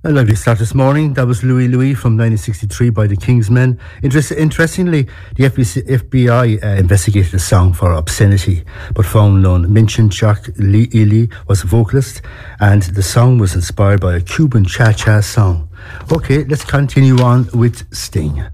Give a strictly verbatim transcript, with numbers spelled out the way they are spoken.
A lovely start this morning. That was Louis Louis from nineteen sixty-three by the Kingsmen. Interest, interestingly, the F B C, F B I uh, investigated the song for obscenity, but found none. Minchin Jacques Ely was a vocalist, and the song was inspired by a Cuban cha-cha song. Okay, let's continue on with Sting.